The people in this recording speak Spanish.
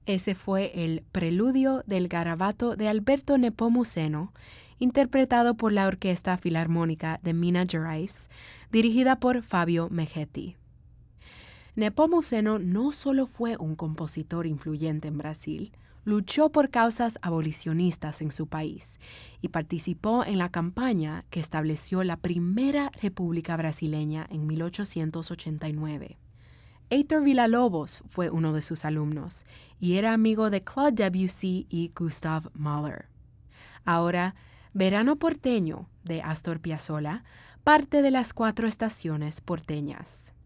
Ese fue el Preludio del Garabato de Alberto Nepomuceno, interpretado por la Orquesta Filarmónica de Minas Gerais, dirigida por Fabio Meggetti. Nepomuceno no solo fue un compositor influyente en Brasil, luchó por causas abolicionistas en su país y participó en la campaña que estableció la primera República Brasileña en 1889. Heitor Villa-Lobos fue uno de sus alumnos y era amigo de Claude Debussy y Gustav Mahler. Ahora, Verano porteño de Astor Piazzolla, parte de las 4 estaciones porteñas.